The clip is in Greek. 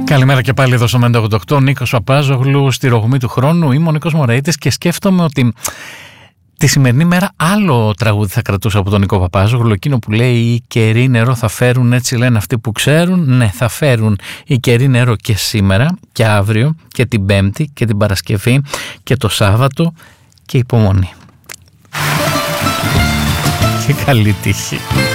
Καλημέρα και πάλι εδώ στο 98. Νίκος Παπάζογλου στη ρογμή του χρόνου. Είμαι ο Νίκος Μωραΐτης και σκέφτομαι ότι τη σημερινή μέρα άλλο τραγούδι θα κρατούσα από τον Νίκο Παπάζογλου. Εκείνο που λέει «Οι καιροί νερό θα φέρουν», έτσι λένε αυτοί που ξέρουν. Ναι, θα φέρουν οι καιροί νερό και σήμερα και αύριο και την Πέμπτη και την Παρασκευή και το Σάββατο και υπομονή. Και καλή τύχη.